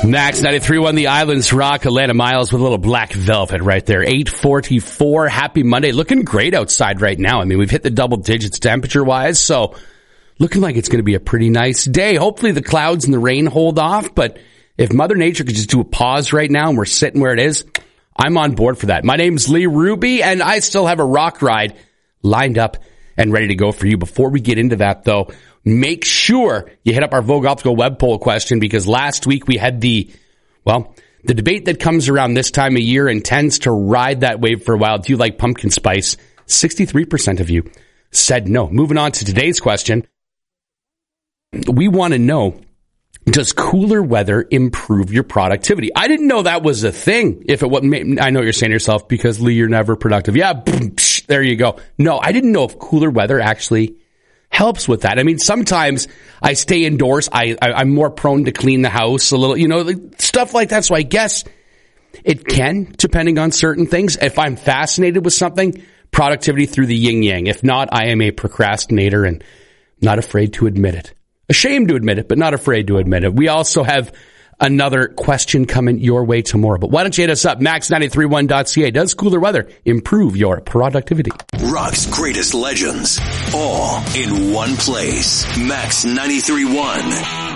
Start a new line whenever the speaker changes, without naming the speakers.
Max 93.1 The Islands Rock, Atlanta Miles with a little Black Velvet right there. 8:44. Happy Monday. Looking great outside right now. I mean, we've hit the double digits temperature-wise, so looking like it's going to be a pretty nice day. Hopefully the clouds and the rain hold off, but if Mother Nature could just do a pause right now and we're sitting where it is, I'm on board for that. My name's Lee Ruby, and I still have a rock ride lined up and ready to go for you. Before we get into that, though, make sure you hit up our Vogue Optical web poll question, because last week we had the debate that comes around this time of year and tends to ride that wave for a while. Do you like pumpkin spice? 63% of you said no. Moving on to today's question. We want to know, does cooler weather improve your productivity? I didn't know that was a thing. If it wasn't, I know what you're saying to yourself, because Lee, you're never productive. Yeah, there you go. No, I didn't know if cooler weather actually helps with that. I mean, sometimes I stay indoors. I'm more prone to clean the house a little, stuff like that. So I guess it can, depending on certain things. If I'm fascinated with something, productivity through the yin yang. If not, I am a procrastinator and not afraid to admit it. Ashamed to admit it, but not afraid to admit it. We also have another question coming your way tomorrow. But why don't you hit us up? Max931.ca. Does cooler weather improve your productivity?
Rock's greatest legends, all in one place. Max 93.1.